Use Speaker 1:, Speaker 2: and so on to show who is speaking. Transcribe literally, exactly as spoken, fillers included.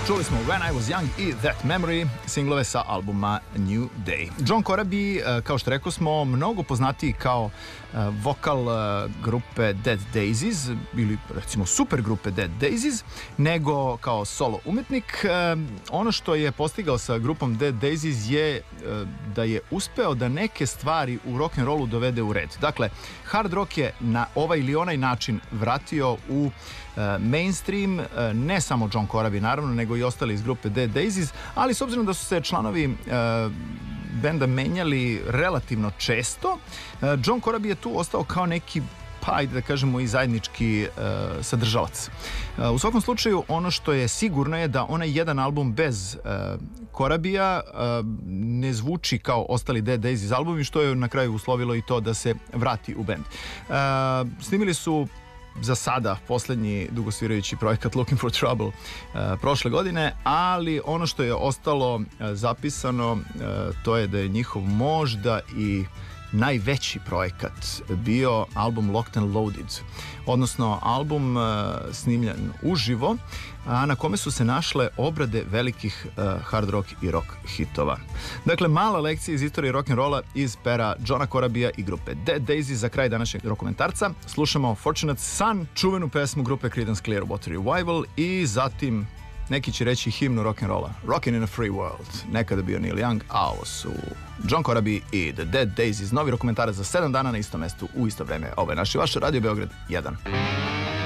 Speaker 1: Čuli smo When I Was Young i That Memory, singlove sa albuma New Day. John Corabi, kao što rekao smo, mnogo poznatiji kao vokal grupe Dead Daisies, ili recimo super grupe Dead Daisies, nego kao solo umetnik. Ono što je postigao sa grupom Dead Daisies je da je uspeo da neke stvari u rock'n'rollu dovede u red. Dakle, hard rock je na ovaj ili onaj način vratio u mainstream, ne samo John Corabi naravno, nego i ostali iz grupe Dead Daisies, ali s obzirom da su se članovi benda menjali relativno često, John Corabi je tu ostao kao neki, pa ajde da kažemo, i zajednički uh, sadržalac. Uh, u svakom slučaju, ono što je sigurno je da onaj jedan album bez uh, Corabija uh, ne zvuči kao ostali Dead Daisies albumi, što je na kraju uslovilo i to da se vrati u bend. Uh, snimili su za sada poslednji dugosvirajući projekat Looking for Trouble uh, prošle godine, ali ono što je ostalo uh, zapisano uh, to je da je njihov možda i najveći projekat bio album Locked and Loaded, odnosno album uh, snimljen uživo, a na kome su se našle obrade velikih uh, hard rock i rock hitova. Dakle, mala lekcija iz istorije rock'n'rolla iz pera Johna Corabija i grupe Dead Daisies. Za kraj današnjeg dokumentarca slušamo Fortunate Son, čuvenu pesmu grupe Creedence Clearwater Revival, i zatim neki će reći himnu rock'n'rolla, Rockin' in a Free World. Nekada bio Neil Young, a ovo su John Corabi i The Dead Daisies. Novi dokumentarac za sedam dana na istom mestu u isto vreme. Ovo je naš i vaš Radio Beograd jedan.